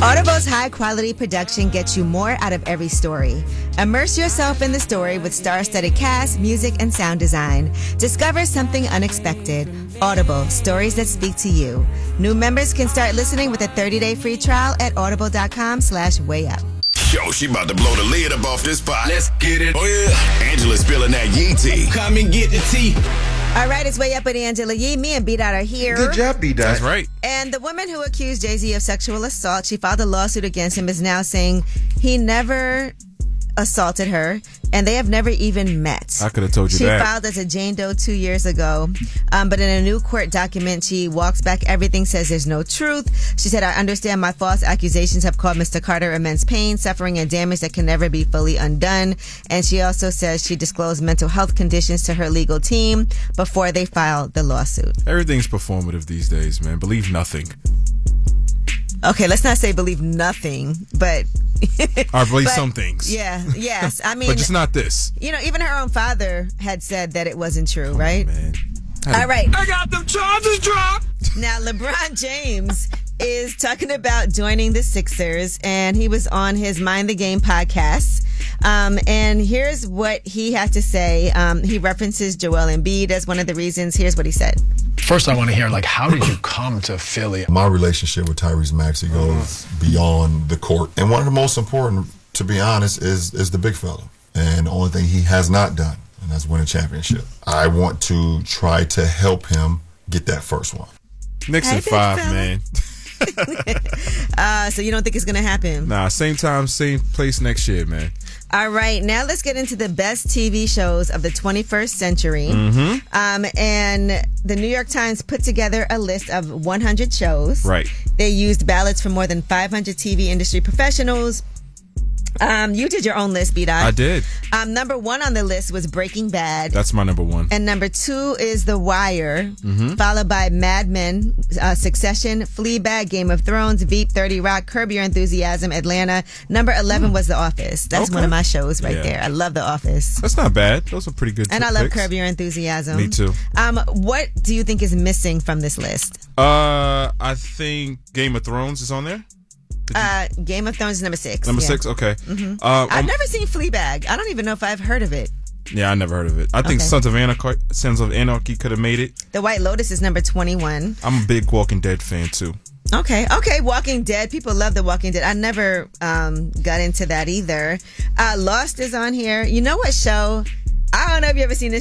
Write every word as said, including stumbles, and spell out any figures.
Audible's high-quality production gets you more out of every story. Immerse yourself in the story with star-studded cast, music, and sound design. Discover something unexpected. Audible, stories that speak to you. New members can start listening with a thirty-day free trial at audible.com slash way up. Yo, she about to blow the lid up off this pot. Let's get it. Oh, yeah. Angela's spilling that Yee tea. Come and get the tea. All right, it's Way Up with Angela Yee. Me and B-Dot are here. Good job, B-Dot. That's right. And the woman who accused Jay-Z of sexual assault, she filed a lawsuit against him, is now saying he never assaulted her, and they have never even met. I could have told you she that. She filed as a Jane Doe two years ago, um, but in a new court document, she walks back everything, says there's no truth. She said, I understand my false accusations have caused Mister Carter immense pain, suffering, and damage that can never be fully undone. And she also says she disclosed mental health conditions to her legal team before they filed the lawsuit. Everything's performative these days, man. Believe nothing. Okay, let's not say believe nothing, but... I believe but, some things. Yeah, yes. I mean... but just not this. You know, even her own father had said that it wasn't true, Come right? on, man. All right. I got them charges dropped. Now, LeBron James is talking about joining the Sixers, and he was on his Mind the Game podcast. Um, and here's what he had to say. Um, he references Joel Embiid as one of the reasons. Here's what he said. First, I want to hear, like, how did you come to Philly? My relationship with Tyrese Maxey goes beyond the court. And one of the most important, to be honest, is is the big fella. And the only thing he has not done, and that's win a championship. I want to try to help him get that first one. Knicks Hey, in five, fella. man. uh, so you don't think it's going to happen? Nah, same time, same place next year, man. All right, now let's get into the best T V shows of the twenty-first century. Mm-hmm. Um, and the New York Times put together a list of one hundred shows. Right. They used ballots from more than five hundred T V industry professionals. Um, you did your own list, B-Dot. I did. Um, number one on the list was Breaking Bad. That's my number one. And number two is The Wire, mm-hmm. followed by Mad Men, uh, Succession, Fleabag, Game of Thrones, Veep, thirty Rock, Curb Your Enthusiasm, Atlanta. Number eleven mm. was The Office. That's okay. one of my shows right yeah. there. I love The Office. That's not bad. Those are pretty good. And t- I love picks. Curb Your Enthusiasm. Me too. Um, what do you think is missing from this list? Uh, I think Game of Thrones is on there. Uh, Game of Thrones is number six. Number yeah. six, okay. Mm-hmm. Uh, I've um, never seen Fleabag. I don't even know if I've heard of it. Yeah, I never heard of it. I think Okay. Sons of Anarchy, Sons of Anarchy could have made it. The White Lotus is number twenty-one. I'm a big Walking Dead fan too. Okay, okay. Walking Dead. People love The Walking Dead. I never um, got into that either. Uh, Lost is on here. You know what show? I don't know if you ever seen this